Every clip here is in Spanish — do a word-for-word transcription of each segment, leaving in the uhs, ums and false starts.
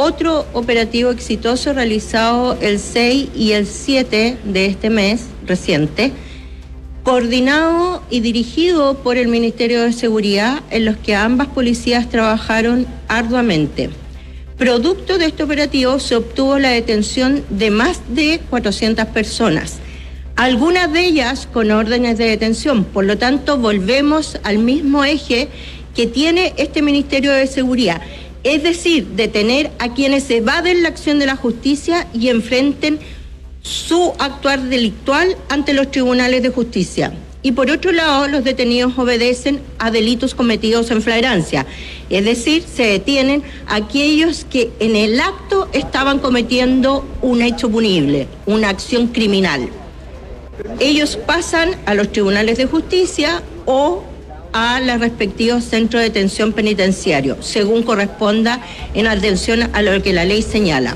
otro operativo exitoso realizado el seis y el siete de este mes reciente, coordinado y dirigido por el Ministerio de Seguridad, en los que ambas policías trabajaron arduamente. Producto de este operativo se obtuvo la detención de más de cuatrocientas personas, algunas de ellas con órdenes de detención. Por lo tanto, volvemos al mismo eje que tiene este Ministerio de Seguridad, es decir, detener a quienes evaden la acción de la justicia y enfrenten su actuar delictual ante los tribunales de justicia. Y por otro lado, los detenidos obedecen a delitos cometidos en flagrancia, es decir, se detienen a aquellos que en el acto estaban cometiendo un hecho punible, una acción criminal. Ellos pasan a los tribunales de justicia o a los respectivos centros de detención penitenciario, según corresponda en atención a lo que la ley señala.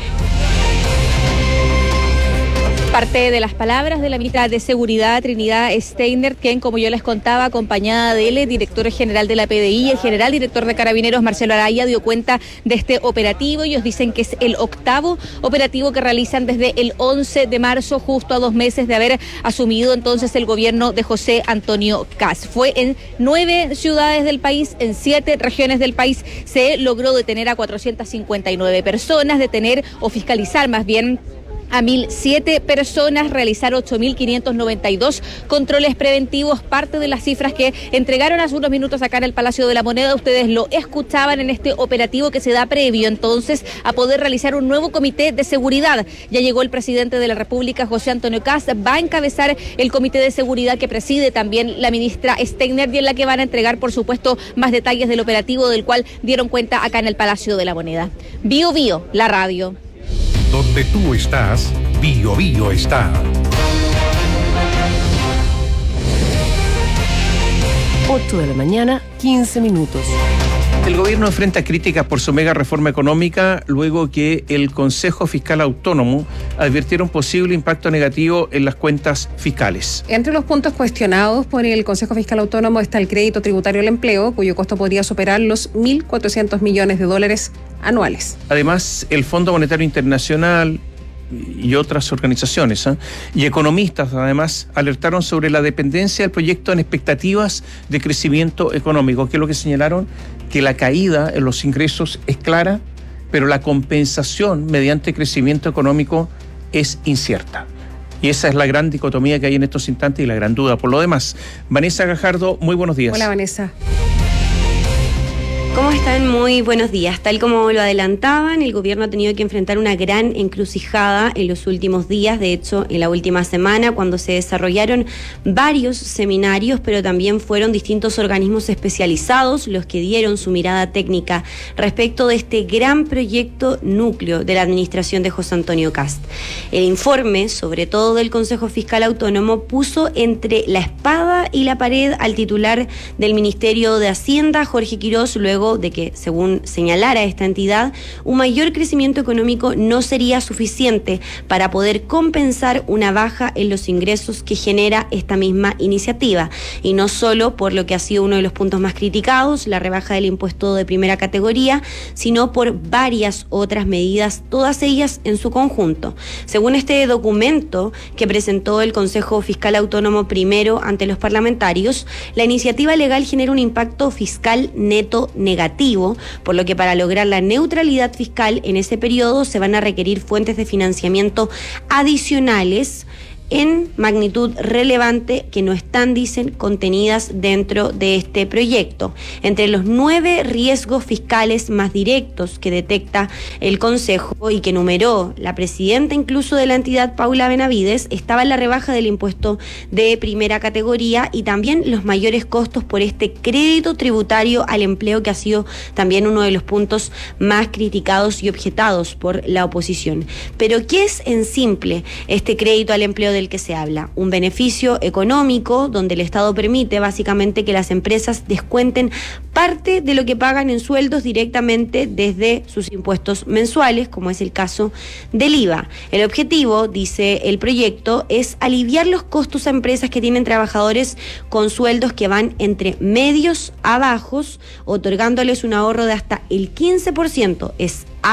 Parte de las palabras de la ministra de Seguridad, Trinidad Steiner, quien, como yo les contaba, acompañada del director general de la P D I y el general director de Carabineros, Marcelo Araya, dio cuenta de este operativo. Ellos dicen que es el octavo operativo que realizan desde el once de marzo, justo a dos meses de haber asumido entonces el gobierno de José Antonio Kast. Fue en nueve ciudades del país, en siete regiones del país, se logró detener a cuatrocientas cincuenta y nueve personas, detener o fiscalizar más bien a mil siete personas, realizar ocho mil quinientos noventa y dos controles preventivos, parte de las cifras que entregaron hace unos minutos acá en el Palacio de la Moneda. Ustedes lo escuchaban en este operativo que se da previo entonces a poder realizar un nuevo comité de seguridad. Ya llegó el presidente de la República, José Antonio Kast, va a encabezar el comité de seguridad que preside también la ministra Steiner, y en la que van a entregar, por supuesto, más detalles del operativo del cual dieron cuenta acá en el Palacio de la Moneda. Bio Bio, la radio. Donde tú estás, Bio Bio está. ocho de la mañana, quince minutos. El gobierno enfrenta críticas por su mega reforma económica luego que el Consejo Fiscal Autónomo advirtiera un posible impacto negativo en las cuentas fiscales. Entre los puntos cuestionados por el Consejo Fiscal Autónomo está el crédito tributario al empleo, cuyo costo podría superar los mil cuatrocientos millones de dólares anuales. Además, el Fondo Monetario Internacional y otras organizaciones ¿eh? y economistas además alertaron sobre la dependencia del proyecto en expectativas de crecimiento económico, que es lo que señalaron, que la caída en los ingresos es clara, pero la compensación mediante crecimiento económico es incierta. Y esa es la gran dicotomía que hay en estos instantes y la gran duda. Por lo demás, Vanessa Gajardo, muy buenos días. Hola, Vanessa. ¿Cómo están? Muy buenos días. Tal como lo adelantaban, el gobierno ha tenido que enfrentar una gran encrucijada en los últimos días, de hecho, en la última semana, cuando se desarrollaron varios seminarios, pero también fueron distintos organismos especializados los que dieron su mirada técnica respecto de este gran proyecto núcleo de la administración de José Antonio Kast. El informe, sobre todo del Consejo Fiscal Autónomo, puso entre la espada y la pared al titular del Ministerio de Hacienda, Jorge Quirós, luego de que, según señalara esta entidad, un mayor crecimiento económico no sería suficiente para poder compensar una baja en los ingresos que genera esta misma iniciativa. Y no solo por lo que ha sido uno de los puntos más criticados, la rebaja del impuesto de primera categoría, sino por varias otras medidas, todas ellas en su conjunto. Según este documento que presentó el Consejo Fiscal Autónomo primero ante los parlamentarios, la iniciativa legal genera un impacto fiscal neto negativo. negativo, por lo que para lograr la neutralidad fiscal en ese periodo se van a requerir fuentes de financiamiento adicionales en magnitud relevante que no están, dicen, contenidas dentro de este proyecto. Entre los nueve riesgos fiscales más directos que detecta el Consejo y que numeró la presidenta incluso de la entidad, Paula Benavides, estaba la rebaja del impuesto de primera categoría y también los mayores costos por este crédito tributario al empleo, que ha sido también uno de los puntos más criticados y objetados por la oposición. Pero ¿qué es en simple este crédito al empleo del que se habla? Un beneficio económico donde el Estado permite básicamente que las empresas descuenten parte de lo que pagan en sueldos directamente desde sus impuestos mensuales, como es el caso del I V A. El objetivo, dice el proyecto, es aliviar los costos a empresas que tienen trabajadores con sueldos que van entre medios a bajos, otorgándoles un ahorro de hasta el quince por ciento. Es